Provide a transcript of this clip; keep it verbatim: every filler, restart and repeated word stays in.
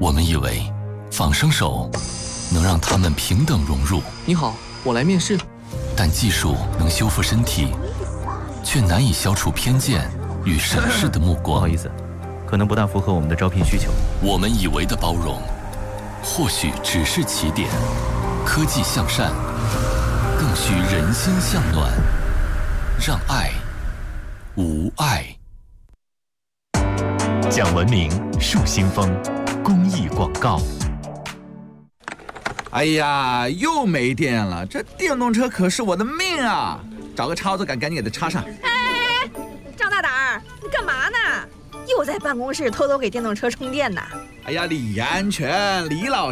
我们以为仿生手能让他们平等融入。 你好，我来面试。 但技术能修复身体，却难以消除偏见与审视的目光。 不好意思，可能不大符合我们的招聘需求。 我们以为的包容，或许只是起点。科技向善，更需人心向暖，让爱无碍。 讲文明树新风公益广告。 哎呀，又没电了！这电动车可是我的命啊！找个插座杆，赶紧给它插上。 哎哎哎，张大胆儿，你干嘛呢？又在办公室偷偷给电动车充电呢？ 哎呀，李安全，李老